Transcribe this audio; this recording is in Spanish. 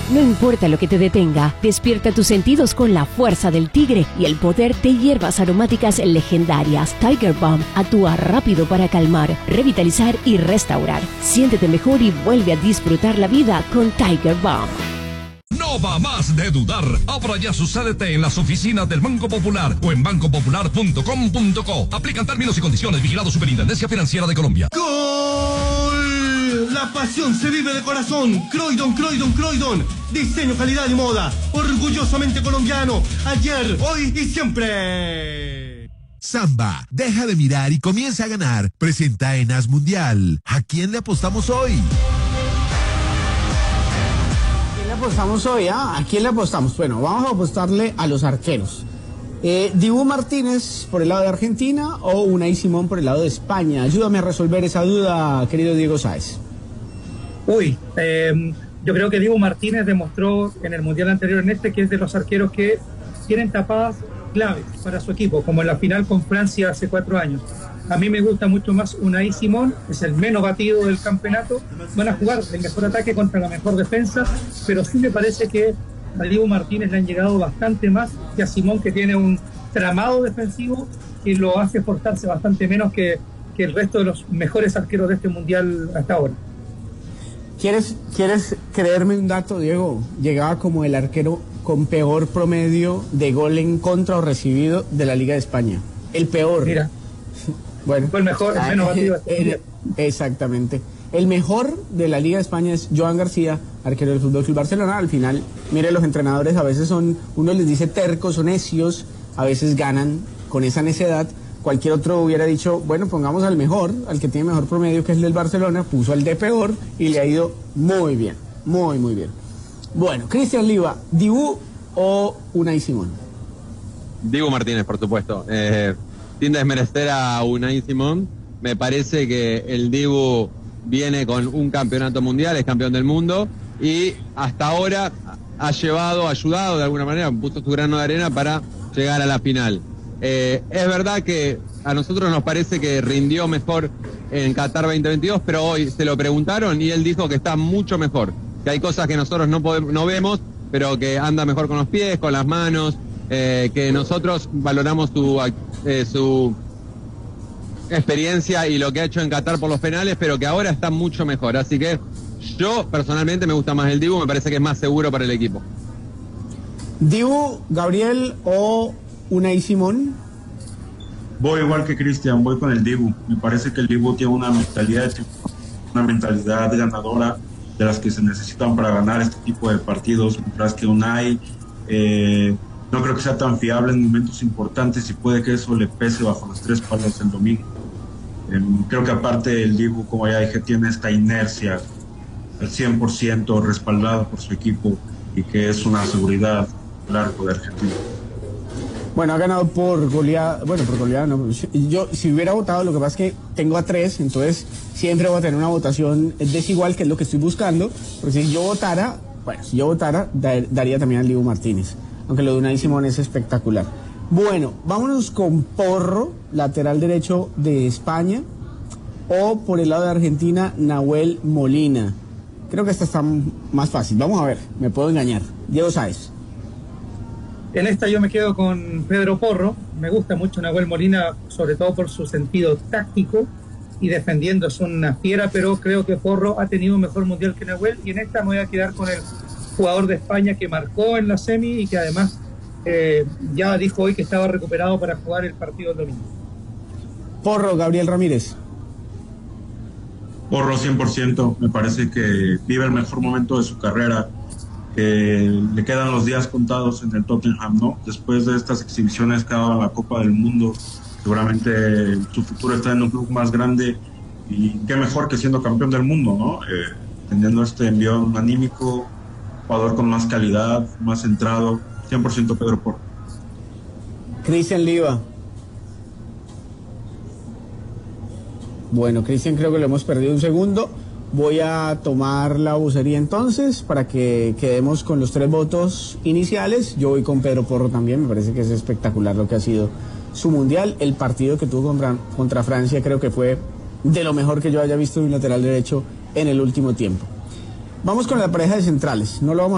No importa lo que te detenga, despierta tus sentidos con la fuerza del tigre y el poder de hierbas aromáticas legendarias. Tiger Balm actúa rápido para calmar, revitalizar y restaurar. Siéntete mejor y vuelve a disfrutar la vida con Tiger Balm. No va más de dudar. Abra ya su CDT en las oficinas del Banco Popular o en bancopopular.com.co. Aplican términos y condiciones. Vigilado Superintendencia Financiera de Colombia. ¡Gol! La pasión se vive de corazón. Croydon. Diseño, calidad y moda. Orgullosamente colombiano. Ayer, hoy y siempre. Samba, deja de mirar y comienza a ganar. Presenta en As Mundial. ¿A quién le apostamos hoy? Apostamos hoy, ¿a quién le apostamos? Bueno, vamos a apostarle a los arqueros. Dibu Martínez por el lado de Argentina o Unai Simón por el lado de España. Ayúdame a resolver esa duda, querido Diego Sáez. Yo creo que Dibu Martínez demostró en el Mundial anterior que es de los arqueros que tienen tapadas claves para su equipo, como en la final con Francia hace 4 años. A mí me gusta mucho más Unai Simón, es el menos batido del campeonato. Van a jugar el mejor ataque contra la mejor defensa, pero sí me parece que a Dibu Martínez le han llegado bastante más que a Simón, que tiene un tramado defensivo que lo hace esforzarse bastante menos que el resto de los mejores arqueros de este mundial hasta ahora. ¿Quieres creerme un dato, Diego? Llegaba como el arquero con peor promedio de gol en contra o recibido de la Liga de España. El peor. Mira. Bueno, fue el mejor, el menos batido. Exactamente. El mejor de la Liga de España es Joan García, arquero del Fútbol Club Barcelona. Al final, mire, los entrenadores a veces uno les dice tercos o necios, a veces ganan con esa necedad. Cualquier otro hubiera dicho, bueno, pongamos al mejor, al que tiene mejor promedio, que es el del Barcelona, puso al de peor y le ha ido muy bien, muy bien. Bueno, Cristian Liva, ¿Dibu o Unai Simón? Dibu Martínez, por supuesto. Sin desmerecer a Unai Simón, me parece que el Dibu viene con un campeonato mundial, es campeón del mundo, y hasta ahora ha ayudado de alguna manera, puso su grano de arena para llegar a la final. Es verdad que a nosotros nos parece que rindió mejor en Qatar 2022, pero hoy se lo preguntaron y él dijo que está mucho mejor, que hay cosas que nosotros no vemos, pero que anda mejor con los pies, con las manos, que nosotros valoramos su experiencia y lo que ha hecho en Qatar por los penales, pero que ahora está mucho mejor. Así que yo personalmente me gusta más el Dibu, me parece que es más seguro para el equipo. ¿Dibu, Gabriel o Unai Simón? Voy igual que Cristian, voy con el Dibu. Me parece que el Dibu tiene una mentalidad ganadora de las que se necesitan para ganar este tipo de partidos, mientras que Unai no creo que sea tan fiable en momentos importantes y puede que eso le pese bajo los 3 palos el domingo. Creo que aparte el Dibu, como ya dije, tiene esta inercia al 100% respaldado por su equipo y que es una seguridad largo de Argentina. Bueno, ha ganado por goleada. Bueno, por goleada no. Yo, si hubiera votado, lo que pasa es que tengo a 3, entonces siempre voy a tener una votación desigual, que es lo que estoy buscando. Porque si yo votara, daría también al Dibu Martínez. Aunque lo de Unai Simón es espectacular. Bueno, vámonos con Porro, lateral derecho de España. O por el lado de Argentina, Nahuel Molina. Creo que esta está más fácil. Vamos a ver, me puedo engañar. Diego Sáez. En esta yo me quedo con Pedro Porro. Me gusta mucho Nahuel Molina, sobre todo por su sentido táctico y defendiendo. Es una fiera, pero creo que Porro ha tenido un mejor mundial que Nahuel. Y en esta me voy a quedar con el jugador de España que marcó en la semi y que además ya dijo hoy que estaba recuperado para jugar el partido del domingo. Porro, Gabriel Ramírez. Porro 100%, me parece que vive el mejor momento de su carrera, que le quedan los días contados en el Tottenham, ¿no? Después de estas exhibiciones que ha dado en la Copa del Mundo, seguramente su futuro está en un club más grande y qué mejor que siendo campeón del mundo, ¿no? Teniendo este envión anímico, jugador con más calidad, más centrado, 100% Pedro Porro. Cristian Liva. Bueno, Cristian, creo que lo hemos perdido un segundo. Voy a tomar la vocería entonces para que quedemos con los 3 votos iniciales. Yo voy con Pedro Porro también, me parece que es espectacular lo que ha sido su mundial. El partido que tuvo contra Francia creo que fue de lo mejor que yo haya visto de un lateral derecho en el último tiempo. Vamos con la pareja de centrales. No lo vamos